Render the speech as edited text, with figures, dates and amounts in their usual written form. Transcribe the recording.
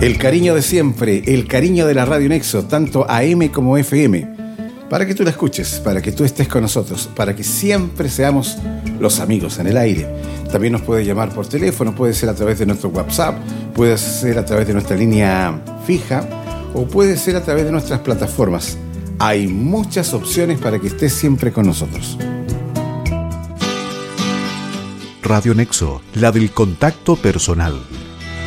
El cariño de siempre, el cariño de la Radio Nexo, tanto AM como FM, para que tú la escuches, para que tú estés con nosotros, para que siempre seamos los amigos en el aire. También nos puedes llamar por teléfono, puede ser a través de nuestro WhatsApp, puede ser a través de nuestra línea fija o puede ser a través de nuestras plataformas. Hay muchas opciones para que estés siempre con nosotros. Radio Nexo, la del contacto personal.